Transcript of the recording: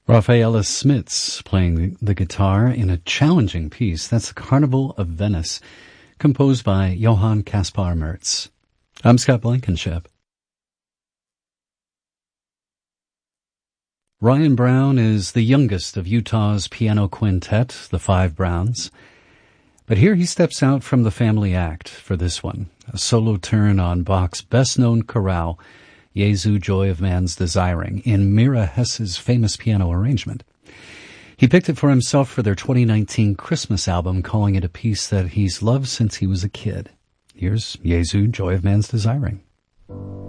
Rafaela Smits playing the guitar in a challenging piece. That's the Carnival of Venice, composed by Johann Caspar Mertz. I'm Scott Blankenship. Ryan Brown is the youngest of Utah's piano quintet, the Five Browns. But here he steps out from the family act for this one, a solo turn on Bach's best-known chorale, Jesu, Joy of Man's Desiring, in Mira Hess's famous piano arrangement. He picked it for himself for their 2019 Christmas album, calling it a piece that he's loved since he was a kid. Here's Jesu, Joy of Man's Desiring.